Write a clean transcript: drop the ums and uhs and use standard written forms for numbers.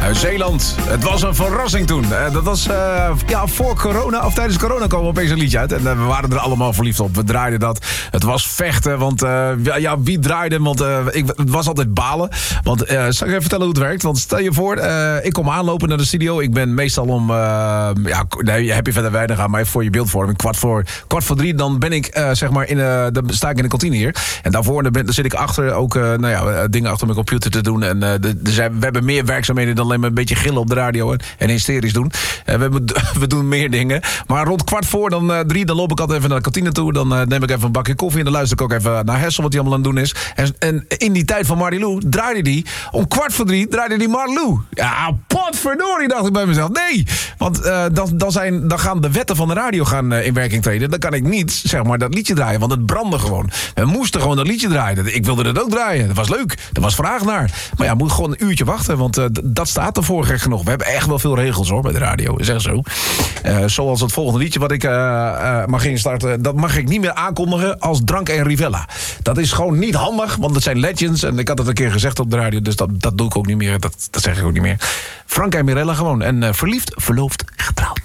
Zeeland. Het was een verrassing toen. Dat was voor corona, of tijdens corona kwam opeens een liedje uit. En we waren er allemaal verliefd op. We draaiden dat. Het was vechten, want wie draaide? Want het was altijd balen. Want zal ik even vertellen hoe het werkt? Want stel je voor, ik kom aanlopen naar de studio. Ik ben meestal om, heb je verder weinig aan, maar even voor je beeldvorming. Kwart voor 3, dan ben ik, dan sta ik in de kantine hier. En daarvoor dan zit ik achter ook, dingen achter mijn computer te doen. En we hebben meer werkzaamheden dan alleen maar een beetje gillen op de radio en hysterisch doen. We doen meer dingen. Maar rond 3:15, dan loop ik altijd even naar de kantine toe. Dan neem ik even een bakje koffie en dan luister ik ook even naar Hessel wat hij allemaal aan het doen is. En in die tijd van Marilou draaide die om 2:15 draaide die Marilou. Ja, potverdorie, dacht ik bij mezelf. Nee, want dan gaan de wetten van de radio in werking treden. Dan kan ik niet, dat liedje draaien, want het brandde gewoon. We moesten gewoon dat liedje draaien. Ik wilde dat ook draaien. Dat was leuk. Er was vraag naar. Maar ja, moet gewoon een uurtje wachten, want dat staat ervoor gek genoeg. We hebben echt wel veel regels hoor bij de radio. Is echt zo. Zoals het volgende liedje wat ik mag instarten. Dat mag ik niet meer aankondigen als Drank en Rivella. Dat is gewoon niet handig, want het zijn legends. En ik had het een keer gezegd op de radio, dus dat doe ik ook niet meer. Dat zeg ik ook niet meer. Frank en Mirella gewoon. En verliefd, verloofd, getrouwd.